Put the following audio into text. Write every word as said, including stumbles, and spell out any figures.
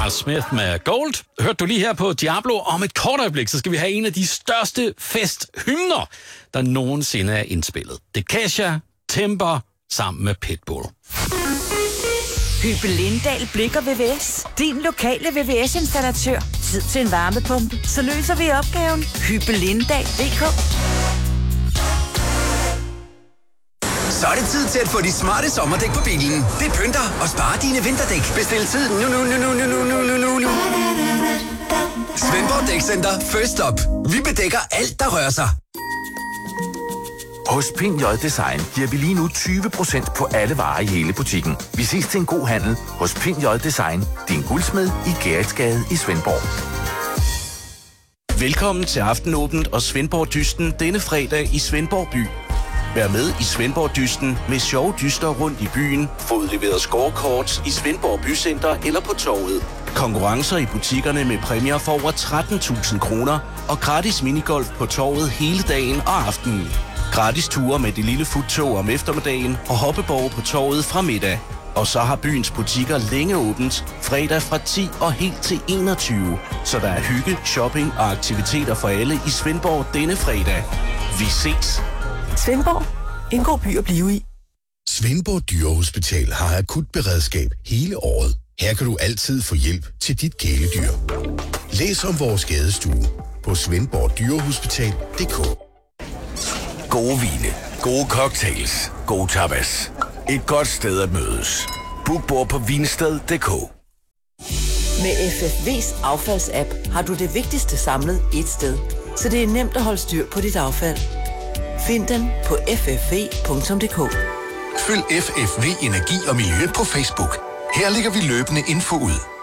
Miles Smith med Gold. Hørte du lige her på Diablo. Om et kort øjeblik, så skal vi have en af de største festhymner, der nogensinde er indspillet. Det er Kesha, Timber sammen med Pitbull. Hyppe Lindahl Blikker V V S. Din lokale V V S-installatør. Tid til en varmepumpe. Så løser vi opgaven. Hyppe Lindahl punktum d k. Så er det tid til at få de smarte sommerdæk på bilen. Det pynter og sparer dine vinterdæk. Bestil tid nu, nu, nu, nu, nu, nu, nu, nu, nu. Svendborg Dækcenter. First stop. Vi bedækker alt, der rører sig. Hos Pind J Design giver vi lige nu tyve procent på alle varer i hele butikken. Vi ses til en god handel hos Pind J Design. Din guldsmed i Gerritsgade i Svendborg. Velkommen til Aftenåbent og Svendborg Dysten denne fredag i Svendborg by. Vær med i Svendborg Dysten med sjove dyster rundt i byen. Få udleveret scorecards i Svendborg Bycenter eller på torvet. Konkurrencer i butikkerne med præmier for over tretten tusind kroner og gratis minigolf på torvet hele dagen og aftenen. Gratis ture med det lille futtog om eftermiddagen og hoppeborg på torvet fra middag. Og så har byens butikker længe åbent, fredag fra ti og helt til enogtyve. Så der er hygge, shopping og aktiviteter for alle i Svendborg denne fredag. Vi ses! Svendborg. En god by at blive i. Svendborg Dyrehospital har akut beredskab hele året. Her kan du altid få hjælp til dit kæledyr. Læs om vores skadestue på svendborg dyrehospital punktum d k. Gode vine, gode cocktails, gode tapas. Et godt sted at mødes. Book bord på vinsted punktum d k. Med F F V's affaldsapp har du det vigtigste samlet ét sted. Så det er nemt at holde styr på dit affald. Find den på f f v punktum d k. Følg F F V Energi og Miljø på Facebook. Her lægger vi løbende info ud.